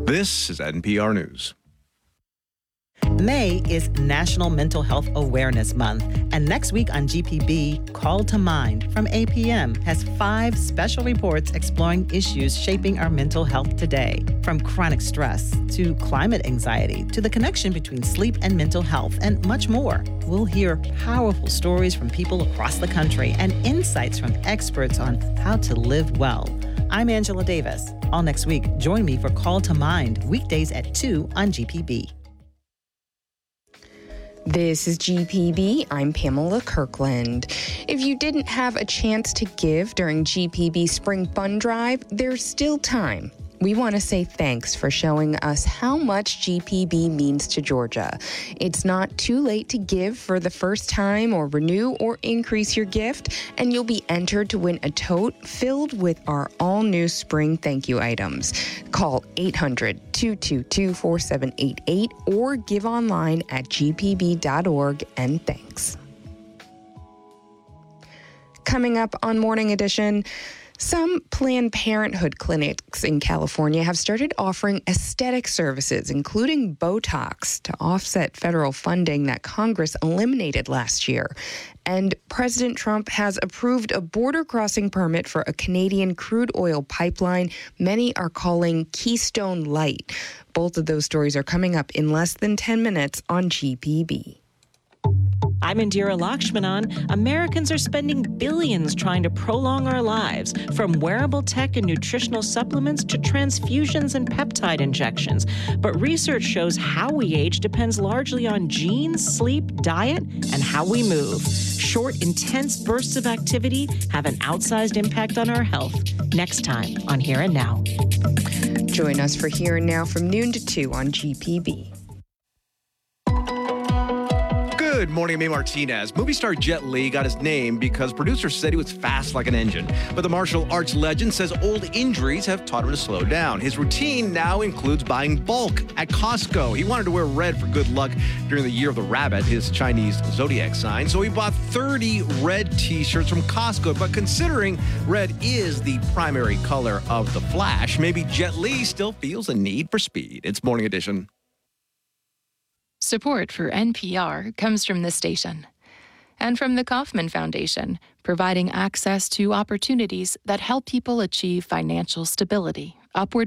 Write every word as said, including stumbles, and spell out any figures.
This is N P R News. May is National Mental Health Awareness Month, and next week on G P B, Call to Mind from A P M has five special reports exploring issues shaping our mental health today, from chronic stress to climate anxiety to the connection between sleep and mental health, and much more. We'll hear powerful stories from people across the country and insights from experts on how to live well. I'm Angela Davis. All next week, join me for Call to Mind, weekdays at two on G P B. This is G P B. I'm Pamela Kirkland. If you didn't have a chance to give during G P B Spring Fund Drive, there's still time. We want to say thanks for showing us how much G P B means to Georgia. It's not too late to give for the first time or renew or increase your gift, and you'll be entered to win a tote filled with our all-new spring thank you items. Call eight hundred, two two two, four seven eight eight or give online at g p b dot org, and thanks. Coming up on Morning Edition, some Planned Parenthood clinics in California have started offering aesthetic services, including Botox, to offset federal funding that Congress eliminated last year. And President Trump has approved a border crossing permit for a Canadian crude oil pipeline many are calling Keystone Light. Both of those stories are coming up in less than ten minutes on G P B. I'm Indira Lakshmanan. Americans are spending billions trying to prolong our lives, from wearable tech and nutritional supplements to transfusions and peptide injections. But research shows how we age depends largely on genes, sleep, diet, and how we move. Short, intense bursts of activity have an outsized impact on our health. Next time on Here and Now. Join us for Here and Now from noon to two on G P B. Good morning, I'm A. Martinez. Movie star Jet Li got his name because producers said he was fast like an engine. But the martial arts legend says old injuries have taught him to slow down. His routine now includes buying bulk at Costco. He wanted to wear red for good luck during the Year of the Rabbit, his Chinese zodiac sign. So he bought thirty red t-shirts from Costco. But considering red is the primary color of the Flash, maybe Jet Li still feels a need for speed. It's Morning Edition. Support for N P R comes from this station and from the Kauffman Foundation, providing access to opportunities that help people achieve financial stability, upward